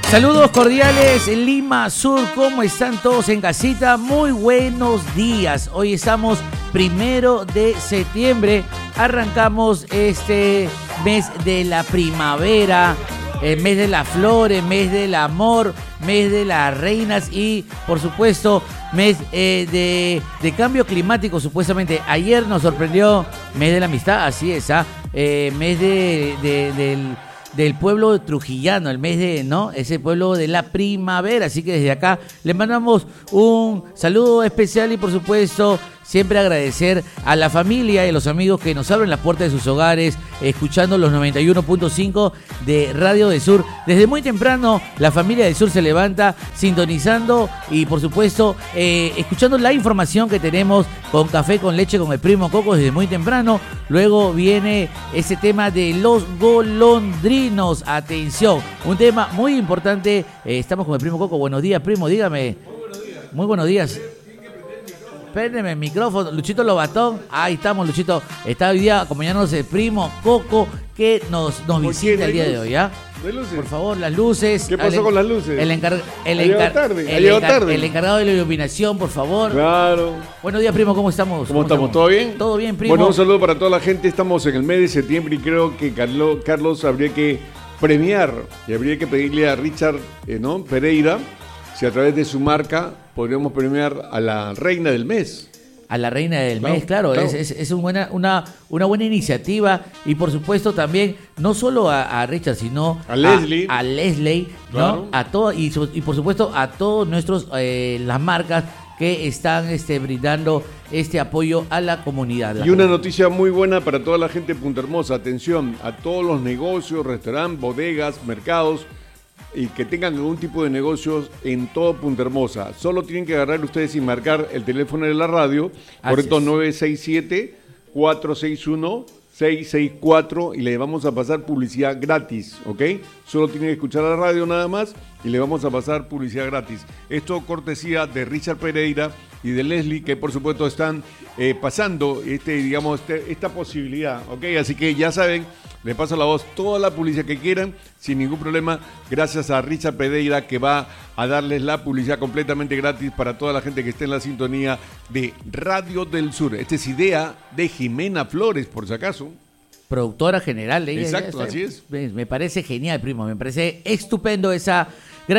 Saludos cordiales en Lima Sur, ¿cómo están todos en casita? Muy buenos días. Hoy estamos 1 de septiembre, arrancamos este mes de la primavera, el mes de las flores, mes del amor, mes de las reinas y, por supuesto, mes de cambio climático, supuestamente. Ayer nos sorprendió mes de la amistad, así es, mes del pueblo trujillano, el mes de, ¿no? Ese pueblo de la primavera. Así que desde acá le mandamos un saludo especial y, por supuesto, siempre agradecer a la familia y a los amigos que nos abren las puertas de sus hogares, escuchando los 91.5 de Radio del Sur. Desde muy temprano, la familia del Sur se levanta sintonizando y, por supuesto, escuchando la información que tenemos con Café con Leche con el Primo Coco desde muy temprano. Luego viene ese tema de los golondrinos. Atención, un tema muy importante. Estamos con el Primo Coco. Buenos días, primo, dígame. Muy buenos días. Préndeme el micrófono, Luchito Lobatón. Ahí estamos, Luchito. Está hoy día acompañándonos el Primo Coco que nos visita el día de hoy, ¿ya? Por favor, las luces. ¿Qué pasó con las luces? El encargado de la iluminación, por favor. Claro. Buenos días, primo, ¿cómo estamos? ¿Cómo estamos? ¿Todo bien? Todo bien, primo. Bueno, un saludo para toda la gente. Estamos en el mes de septiembre y creo que Carlos habría que premiar y habría que pedirle a Richard Pereira si a través de su marca podríamos premiar a la reina del mes. A la reina del mes, claro. Es una buena iniciativa y, por supuesto, también no solo a Richard, sino a Leslie, claro. ¿No? Y por supuesto a todos nuestros las marcas que están brindando este apoyo a la comunidad. Y una noticia muy buena para toda la gente de Punta Hermosa. Atención a todos los negocios, restaurantes, bodegas, mercados y que tengan algún tipo de negocios en todo Punta Hermosa. Solo tienen que agarrar ustedes y marcar el teléfono de la radio, correcto, 967-461-664 y le vamos a pasar publicidad gratis, ¿ok? Solo tienen que escuchar la radio nada más y le vamos a pasar publicidad gratis. Esto cortesía de Richard Pereira y de Leslie, que por supuesto están pasando esta posibilidad, ¿ok? Así que ya saben, le paso la voz, toda la publicidad que quieran, sin ningún problema, gracias a Richard Pereira, que va a darles la publicidad completamente gratis para toda la gente que esté en la sintonía de Radio del Sur. Esta es idea de Jimena Flores, por si acaso. Productora general. Exacto, así es. Me parece genial, primo, me parece estupendo esa